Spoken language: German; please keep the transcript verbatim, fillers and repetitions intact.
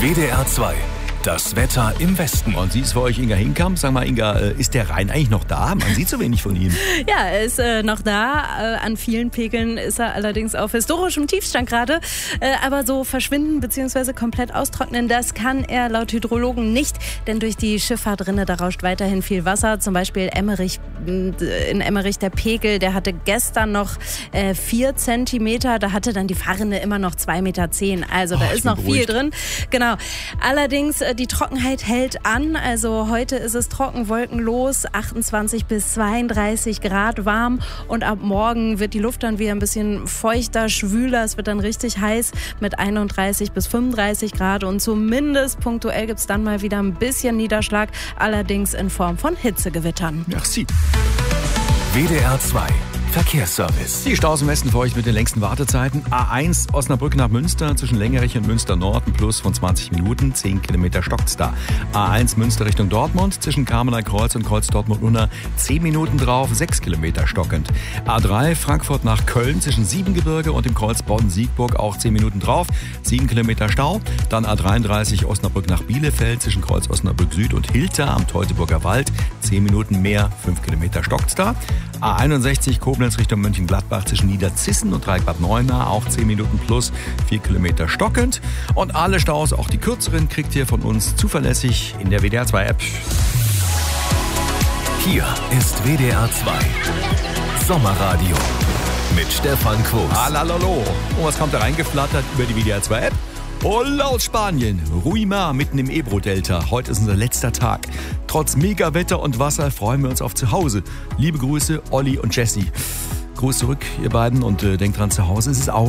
W D R zwei. Das Wetter im Westen. Und sie ist für euch Inga Hinkamp. Sag mal, Inga, ist der Rhein eigentlich noch da? Man sieht so wenig von ihm. Ja, er ist äh, noch da. Äh, an vielen Pegeln ist er allerdings auf historischem Tiefstand gerade. Äh, aber so verschwinden bzw. komplett austrocknen, das kann er laut Hydrologen nicht. Denn durch die Schifffahrtrinne, da rauscht weiterhin viel Wasser. Zum Beispiel Emmerich, in Emmerich der Pegel, der hatte gestern noch äh, vier Zentimeter. Da hatte dann die Fahrrinne immer noch zwei Meter zehn. Also da oh, ist noch viel drin. Genau. Allerdings die Trockenheit hält an, also heute ist es trocken, wolkenlos, achtundzwanzig bis zweiunddreißig Grad warm und ab morgen wird die Luft dann wieder ein bisschen feuchter, schwüler, es wird dann richtig heiß mit einunddreißig bis fünfunddreißig Grad und zumindest punktuell gibt es dann mal wieder ein bisschen Niederschlag, allerdings in Form von Hitzegewittern. Merci. W D R zwei. Verkehrsservice. Die Staus im Westen für euch mit den längsten Wartezeiten. A eins Osnabrück nach Münster zwischen Längerich und Münster Nord, ein Plus von zwanzig Minuten, zehn Kilometer stockt's da. A eins Münster Richtung Dortmund zwischen Kamener Kreuz und Kreuz Dortmund-Unna, zehn Minuten drauf, sechs Kilometer stockend. A drei Frankfurt nach Köln zwischen Siebengebirge und dem Kreuz Bonn-Siegburg, auch zehn Minuten drauf, sieben Kilometer Stau. Dann A dreiunddreißig Osnabrück nach Bielefeld zwischen Kreuz Osnabrück Süd und Hilter am Teutoburger Wald, zehn Minuten mehr, fünf Kilometer stockt's da. A einundsechzig Koblenz Richtung Mönchengladbach zwischen Niederzissen und Dreieckbad Neuenahr, auch zehn Minuten plus, vier Kilometer stockend. Und alle Staus, auch die kürzeren, kriegt ihr von uns zuverlässig in der W D R zwei App. Hier ist W D R zwei. Sommerradio mit Stefan Quos. Alalolo. Und was kommt da reingeflattert über die W D R zwei App? Und aus Spanien, Ruimar mitten im Ebro-Delta. Heute ist unser letzter Tag. Trotz Megawetter und Wasser freuen wir uns auf zu Hause. Liebe Grüße, Olli und Jessie. Gruß zurück, ihr beiden, und äh, denkt dran, zu Hause ist es auch